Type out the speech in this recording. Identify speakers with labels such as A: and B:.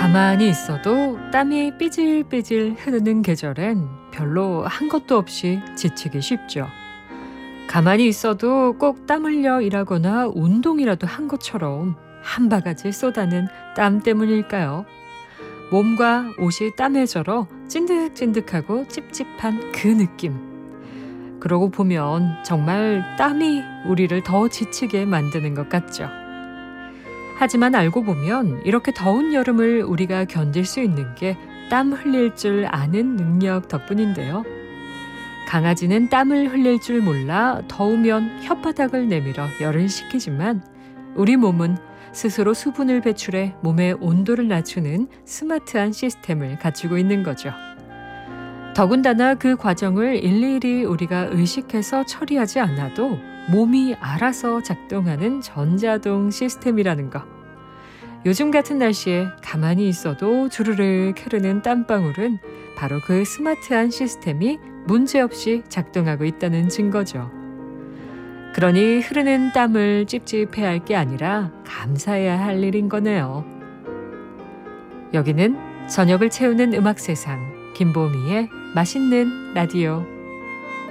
A: 가만히 있어도 땀이 삐질삐질 흐르는 계절엔 별로 한 것도 없이 지치기 쉽죠. 가만히 있어도 꼭 땀 흘려 일하거나 운동이라도 한 것처럼 한 바가지 쏟아낸 땀 때문일까요? 몸과 옷이 땀에 절어 찐득찐득하고 찝찝한 그 느낌. 그러고 보면 정말 땀이 우리를 더 지치게 만드는 것 같죠. 하지만 알고 보면 이렇게 더운 여름을 우리가 견딜 수 있는 게 땀 흘릴 줄 아는 능력 덕분인데요. 강아지는 땀을 흘릴 줄 몰라 더우면 혓바닥을 내밀어 열을 식히지만 우리 몸은 스스로 수분을 배출해 몸의 온도를 낮추는 스마트한 시스템을 갖추고 있는 거죠. 더군다나 그 과정을 일일이 우리가 의식해서 처리하지 않아도 몸이 알아서 작동하는 전자동 시스템이라는 거. 요즘 같은 날씨에 가만히 있어도 주르륵 흐르는 땀방울은 바로 그 스마트한 시스템이 문제없이 작동하고 있다는 증거죠. 그러니 흐르는 땀을 찝찝해할 게 아니라 감사해야 할 일인 거네요. 여기는 저녁을 채우는 음악 세상, 김보미의 맛있는 라디오.